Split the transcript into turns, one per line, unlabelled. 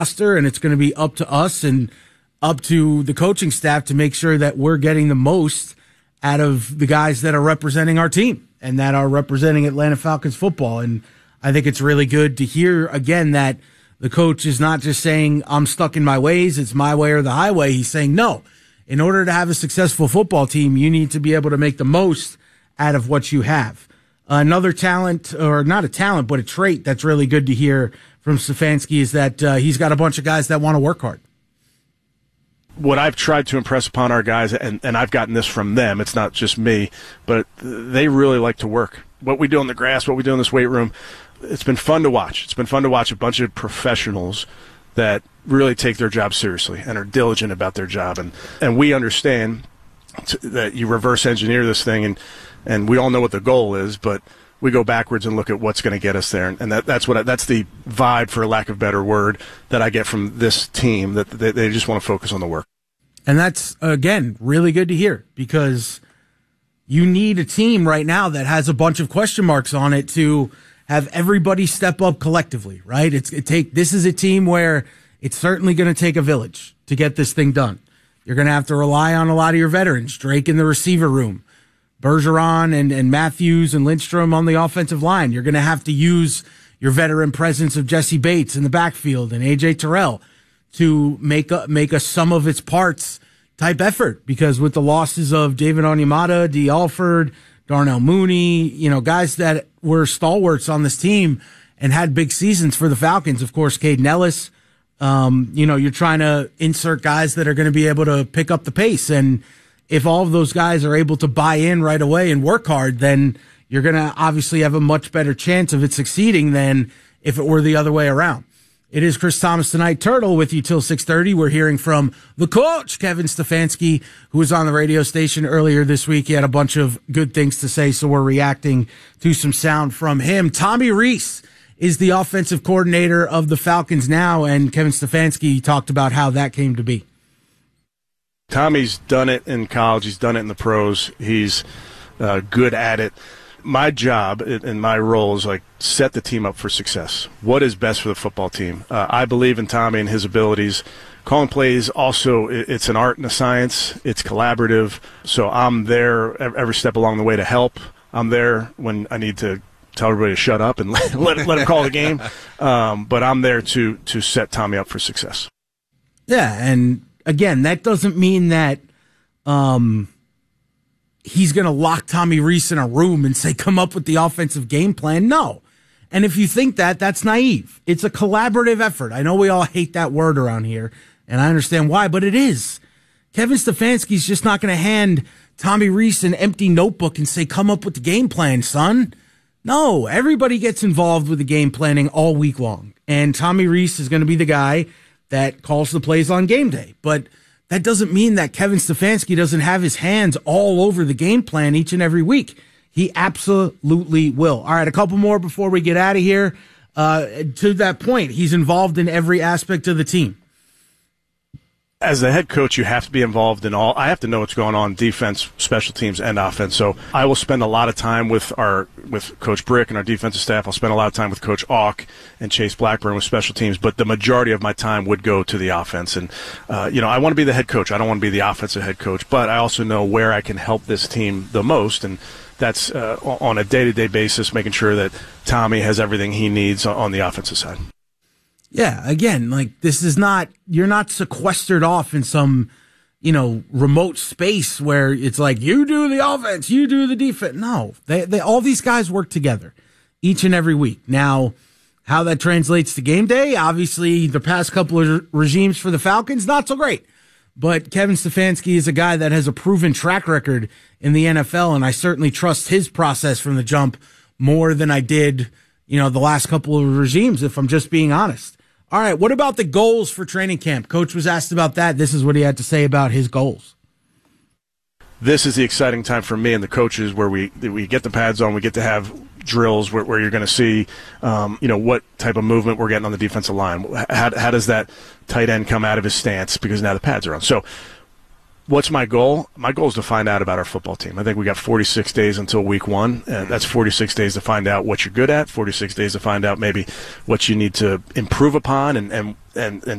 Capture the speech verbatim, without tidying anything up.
roster, and it's going to be up to us and up to the coaching staff to make sure that we're getting the most out of the guys that are representing our team and that are representing Atlanta Falcons football. And I think it's really good to hear, again, that the coach is not just saying, I'm stuck in my ways, it's my way or the highway. He's saying, no, in order to have a successful football team, you need to be able to make the most out of what you have. Another talent, or not a talent, but a trait that's really good to hear from Stefanski is that uh, he's got a bunch of guys that want to work hard.
What I've tried to impress upon our guys, and, and I've gotten this from them, it's not just me, but they really like to work. What we do on the grass, what we do in this weight room, it's been fun to watch. It's been fun to watch a bunch of professionals that really take their job seriously and are diligent about their job. And, and we understand t- that you reverse engineer this thing, and, and we all know what the goal is, but we go backwards and look at what's going to get us there. And that, that's what I, that's the vibe, for lack of a better word, that I get from this team, that they, they just want to focus on the work.
And that's, again, really good to hear, because you need a team right now that has a bunch of question marks on it to have everybody step up collectively, right? It's it take This is a team where it's certainly going to take a village to get this thing done. You're going to have to rely on a lot of your veterans, Drake in the receiver room, Bergeron and, and Matthews and Lindstrom on the offensive line. You're going to have to use your veteran presence of Jesse Bates in the backfield and A J Terrell to make a, make a sum of its parts type effort, because with the losses of David Onyemata, Dee Alford, Darnell Mooney, you know, guys that were stalwarts on this team and had big seasons for the Falcons, of course, Caden Ellis, um, you know, you're trying to insert guys that are going to be able to pick up the pace. And if all of those guys are able to buy in right away and work hard, then you're going to obviously have a much better chance of it succeeding than if it were the other way around. It is Chris Thomas tonight, Turtle, with you till six thirty. We're hearing from the coach, Kevin Stefanski, who was on the radio station earlier this week. He had a bunch of good things to say, so we're reacting to some sound from him. Tommy Rees is the offensive coordinator of the Falcons now, and Kevin Stefanski talked about how that came to be.
Tommy's done it in college. He's done it in the pros. He's uh, good at it. My job and my role is like set the team up for success. What is best for the football team? Uh, I believe in Tommy and his abilities. Calling plays also, it's an art and a science. It's collaborative. So I'm there every step along the way to help. I'm there when I need to tell everybody to shut up and let, let, let him call the game. Um, but I'm there to to set Tommy up for success.
Yeah, and again, that doesn't mean that um, he's going to lock Tommy Rees in a room and say, come up with the offensive game plan. No. And if you think that, that's naive. It's a collaborative effort. I know we all hate that word around here, and I understand why, but it is. Kevin Stefanski's just not going to hand Tommy Rees an empty notebook and say, come up with the game plan, son. No, everybody gets involved with the game planning all week long. And Tommy Rees is going to be the guy that calls the plays on game day. But that doesn't mean that Kevin Stefanski doesn't have his hands all over the game plan each and every week. He absolutely will. All right, a couple more before we get out of here. Uh, to that point, he's involved in every aspect of the team.
As the head coach, you have to be involved in all. I have to know what's going on, defense, special teams, and offense. So I will spend a lot of time with our with Coach Brick and our defensive staff. I'll spend a lot of time with Coach Auk and Chase Blackburn with special teams. But the majority of my time would go to the offense. And, uh, you know, I want to be the head coach. I don't want to be the offensive head coach. But I also know where I can help this team the most. And that's uh, on a day-to-day basis, making sure that Tommy has everything he needs on the offensive side.
Yeah, again, like this is not, you're not sequestered off in some, you know, remote space where it's like, you do the offense, you do the defense. No, they, they, all these guys work together each and every week. Now, how that translates to game day, obviously the past couple of regimes for the Falcons, not so great. But Kevin Stefanski is a guy that has a proven track record in the N F L, and I certainly trust his process from the jump more than I did, you know, the last couple of regimes, if I'm just being honest. All right, what about the goals for training camp? Coach was asked about that. This is what he had to say about his goals.
This is the exciting time for me and the coaches where we we get the pads on, we get to have drills where, where you're going to see, um, you know, what type of movement we're getting on the defensive line. How, how does that tight end come out of his stance because now the pads are on? So What's my goal? My goal is to find out about our football team. I think we got forty-six days until week one, and that's forty-six days to find out what you're good at, forty-six days to find out maybe what you need to improve upon and, and, and, and